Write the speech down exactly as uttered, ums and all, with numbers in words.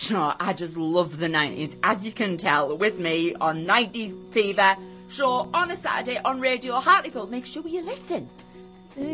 Sure, I just love the nineties, as you can tell, with me on nineties Fever show on a Saturday on Radio Hartlepool. Make sure you listen.